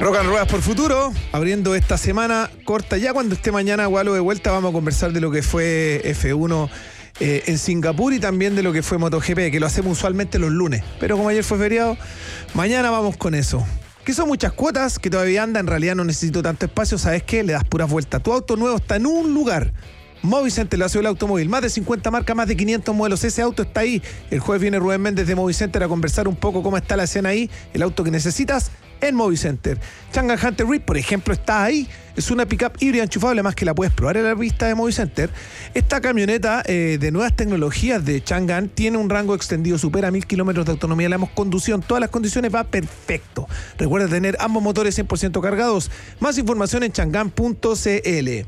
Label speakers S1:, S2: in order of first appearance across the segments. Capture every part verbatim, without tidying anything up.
S1: Rock and Ruedas por Futuro, abriendo esta semana corta. Ya cuando esté mañana Gualo de vuelta vamos a conversar de lo que fue F uno eh, en Singapur y también de lo que fue MotoGP, que lo hacemos usualmente los lunes. Pero como ayer fue feriado, mañana vamos con eso. Que son muchas cuotas, que todavía anda, en realidad no necesito tanto espacio. ¿Sabes qué? Le das puras vueltas. Tu auto nuevo está en un lugar. Movicenter, la ciudad del automóvil, más de cincuenta marcas, más de quinientos modelos. Ese auto está ahí. El jueves viene Rubén Méndez de Movicenter a conversar un poco cómo está la escena ahí. El auto que necesitas en Movicenter. Chang'an Hunter Reef, por ejemplo, está ahí. Es una pickup híbrida enchufable, más que la puedes probar en la pista de Movicenter. Esta camioneta eh, de nuevas tecnologías de Chang'an tiene un rango extendido, supera mil kilómetros de autonomía. La hemos conducido en todas las condiciones, va perfecto. Recuerda tener ambos motores cien por ciento cargados. Más información en chang'an punto c l.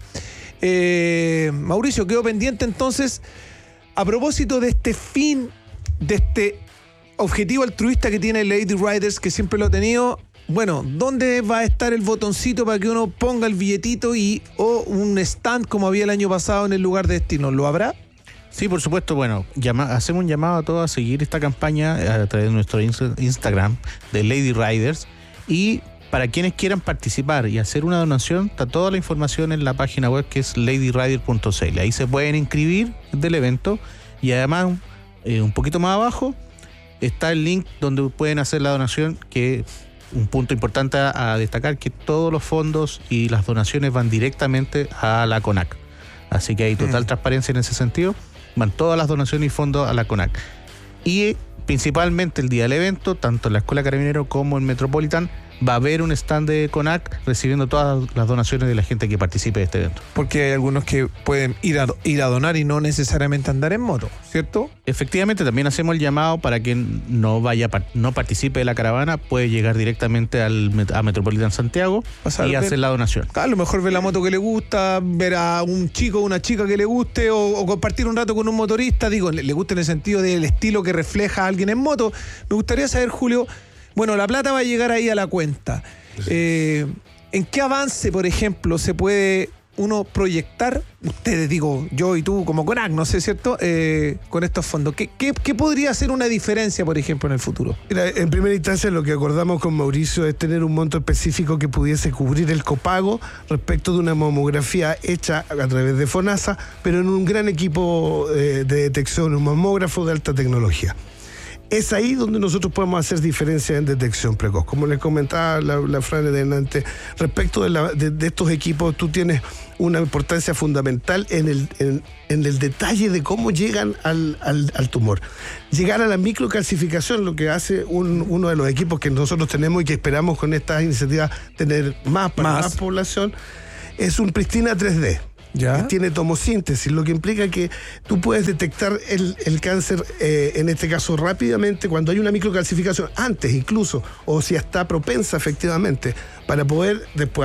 S1: Eh, Mauricio, quedó pendiente entonces, a propósito de este fin, de este objetivo altruista que tiene Lady Riders, que siempre lo ha tenido. Bueno, ¿dónde va a estar el botoncito para que uno ponga el billetito y o un stand como había el año pasado en el lugar de destino? ¿Lo habrá?
S2: Sí, por supuesto. Bueno, llama, hacemos un llamado a todos a seguir esta campaña a través de nuestro Instagram de Lady Riders. Y para quienes quieran participar y hacer una donación, está toda la información en la página web que es lady rider punto c l. Ahí se pueden inscribir del evento y además eh, un poquito más abajo está el link donde pueden hacer la donación, que un punto importante a, a destacar, que todos los fondos y las donaciones van directamente a la CONAC. Así que hay total mm. transparencia en ese sentido. Van todas las donaciones y fondos a la CONAC. Y principalmente el día del evento, tanto en la Escuela Carabinero como en Metropolitan, va a haber un stand de CONAC recibiendo todas las donaciones de la gente que participe de este evento.
S1: Porque hay algunos que pueden ir a, ir a donar y no necesariamente andar en moto, ¿cierto?
S2: Efectivamente, también hacemos el llamado para quien no vaya, no participe de la caravana, puede llegar directamente al, a Metropolitan Santiago Pasar, y ver, hacer la donación.
S1: A lo mejor ver la moto que le gusta, ver a un chico o una chica que le guste, o, o compartir un rato con un motorista, digo, le, le gusta en el sentido del estilo que refleja a alguien en moto. Me gustaría saber, Julio, bueno, la plata va a llegar ahí a la cuenta. Eh, ¿En qué avance, por ejemplo, se puede uno proyectar, ustedes, digo, yo y tú como CONAC, no sé, ¿cierto? Eh, con estos fondos. ¿Qué, qué, ¿Qué podría hacer una diferencia, por ejemplo, en el futuro?
S3: Mira, en primera instancia lo que acordamos con Mauricio es tener un monto específico que pudiese cubrir el copago respecto de una mamografía hecha a través de FONASA, pero en un gran equipo eh, de detección, un mamógrafo de alta tecnología. Es ahí donde nosotros podemos hacer diferencia en detección precoz. Como les comentaba la, la Fran de delante, respecto de, la, de, de estos equipos, tú tienes una importancia fundamental en el, en, en el detalle de cómo llegan al, al, al tumor. Llegar a la microcalcificación, lo que hace un, uno de los equipos que nosotros tenemos y que esperamos con estas iniciativas tener más para más, más población, es un Pristina tres D. ¿Ya? Tiene tomosíntesis, lo que implica que tú puedes detectar el, el cáncer, eh, en este caso rápidamente, cuando hay una microcalcificación, antes incluso, o si está propensa efectivamente, para poder después